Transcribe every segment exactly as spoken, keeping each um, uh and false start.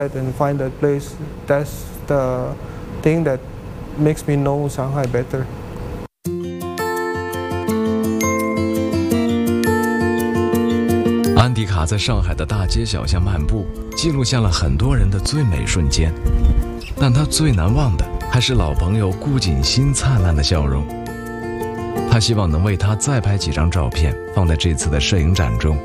And find a place. That's the thing that makes me know Shanghai better. 安迪卡在上海的大街小巷漫步，记录下了很多人的最美瞬间。但他最难忘的还是老朋友顾景欣灿烂的笑容。他希望能为他再拍几张照片，放在这次的摄影展中。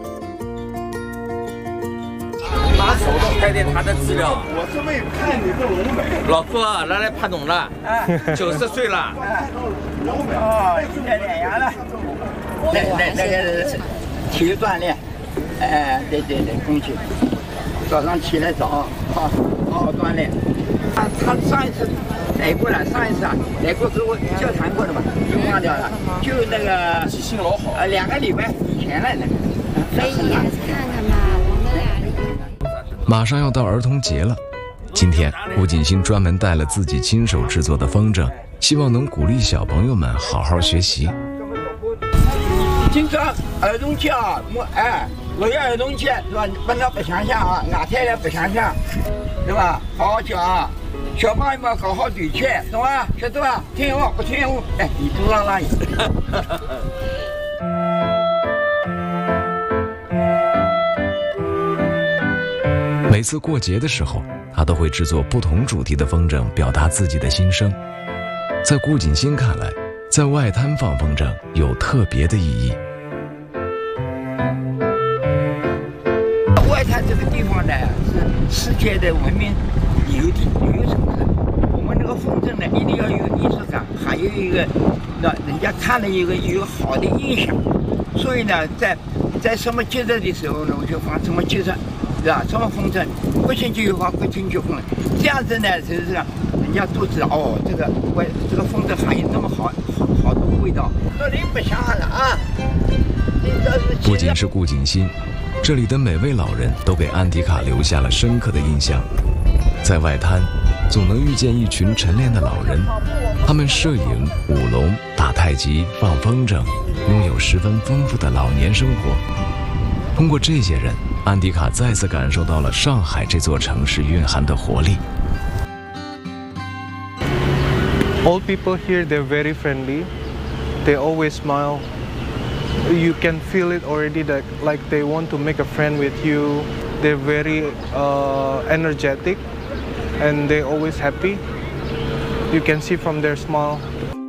拿手动拍点他的资料。 我是为看你的龙美。 老夫啊，来来拍懂了，九十岁了。 龙美哦，现在脸阳了。那那那个体育锻炼。 哎，对对对，空气，早上起来早，好好好锻炼。他他上一次来过了，上一次啊来过跟我交谈过的嘛，就忘掉了。就那个记性老好。 呃，两个礼拜以前来的。 可以也看看嘛，我们俩。 马上要到儿童节了，今天顾景欣专门带了自己亲手制作的风筝，希望能鼓励小朋友们好好学习。 今朝儿童节啊，我哎。 六一儿童节是吧？不能不想想啊，俺太太不想想，是吧？好好讲啊，小朋友们好好对齐，懂吧？晓得吧？听话不听话，哎，你多让让。 每次过节的时候，他都会制作不同主题的风筝，表达自己的心声。在顾景欣看来，在外滩放风筝有特别的意义。 外滩这个地方呢，是世界的文明旅游地、旅游城市。我们那个风筝呢，一定要有艺术感，还有一个让人家看了一个有好的印象。所以呢，在在什么节日的时候呢，我就放什么节日，是吧？什么风筝，国庆节就放国庆节风筝。这样子呢，就是让人家都知道哦，这个外这个风筝还有那么好好好多味道。那你不想了啊？ 不仅是顾景欣。 这里的每位老人都给安迪卡留下了深刻的印象。在外滩，总能遇见一群晨练的老人，他们摄影、舞龙、打太极、放风筝，拥有十分丰富的老年生活。通过这些人，安迪卡再次感受到了上海这座城市蕴含的活力。 Old people here, they're very friendly. They always smile. You can feel it already that like they want to make a friend with you. They're very uh, energetic and they're always happy. You can see from their smile.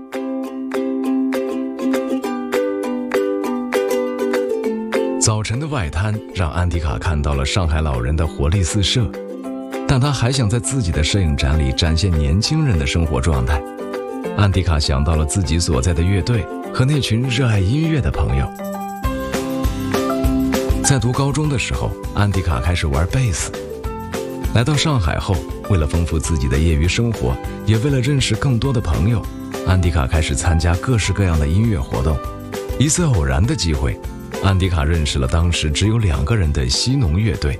早晨的外滩让安迪卡看到了上海老人的活力四射，但他还想在自己的摄影展里展现年轻人的生活状态。安迪卡想到了自己所在的乐队和那群热爱音乐的朋友。在读高中的时候，安迪卡开始玩贝斯。来到上海后，为了丰富自己的业余生活，也为了认识更多的朋友，安迪卡开始参加各式各样的音乐活动。一次偶然的机会，安迪卡认识了当时只有两个人的西农乐队。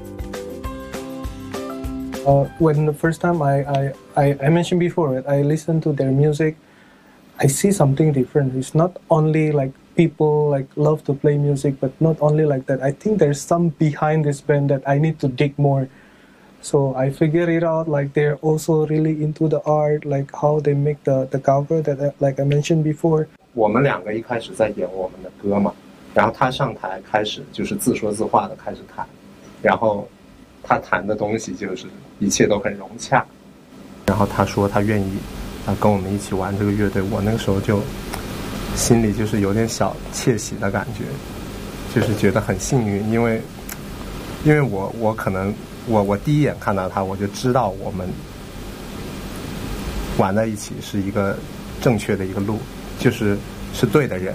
Uh, when the first time I, I, I, I mentioned before, right, I listened to their music, I see something different. It's not only like people like love to play music, but not only like that. I think there's some behind this band that I need to dig more. So I figured it out, like they're also really into the art, like how they make the, the cover that like I mentioned before. 我们两个一开始在演我们的歌嘛，然后他上台开始就是自说自话的开始弹，然后他弹的东西就是一切都很融洽，然后他说他愿意啊跟我们一起玩这个乐队，我那个时候就心里就是有点小窃喜的感觉，就是觉得很幸运，因为因为我我可能我我第一眼看到他，我就知道我们玩在一起是一个正确的一个路，就是是对的人。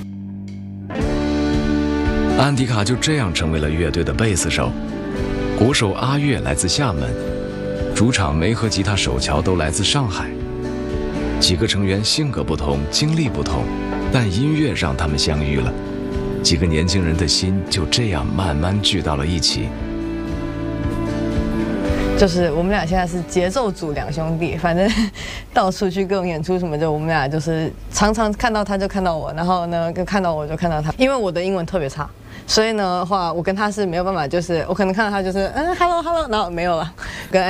安迪卡就这样成为了乐队的贝斯手，鼓手阿月来自厦门，主唱梅和吉他手乔都来自上海。几个成员性格不同，经历不同，但音乐让他们相遇了。几个年轻人的心就这样慢慢聚到了一起。 就是我们俩现在是节奏组两兄弟，反正到处去各种演出什么的，我们俩就是常常看到他就看到我，然后呢跟看到我就看到他。因为我的英文特别差，所以呢话我跟他是没有办法，就是我可能看到他就是嗯 hello hello， 然后没有了，跟